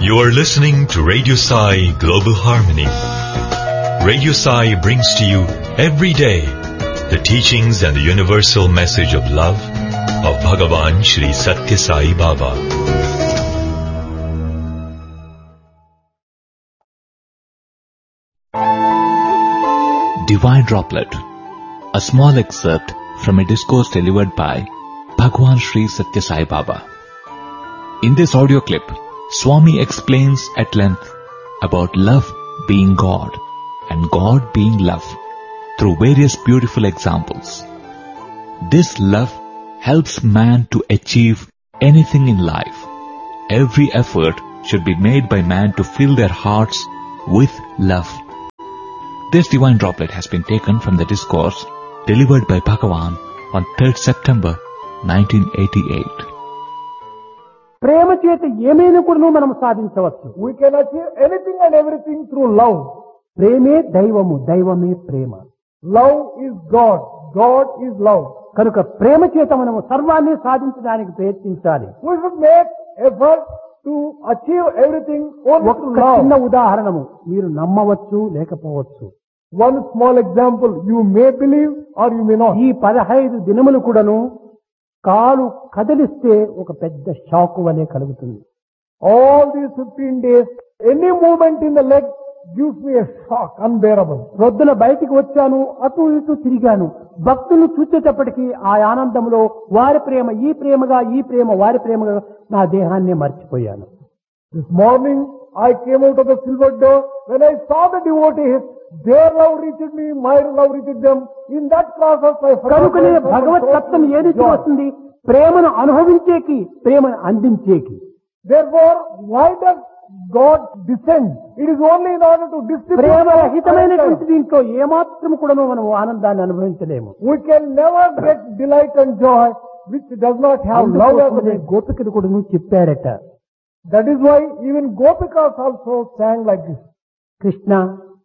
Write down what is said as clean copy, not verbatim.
You are listening to Radio Sai Global Harmony. Radio Sai brings to you every day the teachings and the universal message of love of Bhagavan Shri Satya Sai Baba. Divine Droplet, a small excerpt from a discourse delivered by Bhagavan Shri Satya Sai Baba. In this audio clip, Swami explains at length about love being God and God being love through various beautiful examples. This love helps man to achieve anything in life. Every effort should be made by man to fill their hearts with love. This divine droplet has been taken from the discourse delivered by Bhagavan on 3rd September 1988. ప్రేమ చేత ఏమైనా కూడా మనం సాధించవచ్చు. We can achieve anything and everything through love. ప్రేమే దైవము, దైవమే ప్రేమ. Love is God. God is love. కనుక ప్రేమ చేత మనము సర్వాన్ని సాధించడానికి ప్రయత్నించాలి. We should make effort to achieve everything only ఒక through love. చిన్న ఉదాహరణము మీరు నమ్మవచ్చు లేకపోవచ్చు. One small example, you may believe or you may not. ఈ 15 దినములు కూడాను కాలు కదిలిస్తే ఒక పెద్ద షాక్ వలె కలుగుతుంది. All these 15 days, any movement in the leg gives me a shock, unbearable. రొద్దున బయటికి వచ్చాను, అటు ఇటు తిరిగాను. భక్తులు చూసేటప్పటికీ ఆ ఆనందంలో వారి ప్రేమ ఈ ప్రేమగా, ఈ ప్రేమ వారి ప్రేమగా నా దేహాన్ని మర్చిపోయాను. This morning, I came out of the silver door. When I saw the devotees, their love reached me, my love reached them. In that process, I forgot కనుకనే myself and భగవత్ told తత్వం them ఏది joy. వస్తుంది? ప్రేమను అనుభవించేకి, ప్రేమను అందించేకి. Therefore, why does God descend? It is only in order to distribute. ప్రేమరహితమైనటువంటి దీంట్లో ఏమాత్రం కూడా మనం ఆనందాన్ని అనుభవించలేము. We can never get delight and joy which does not have love as a అందుకోసమనే base. గోపికలు కూడా చెప్పారట, That is why even Gopikas also sang like this. Krishna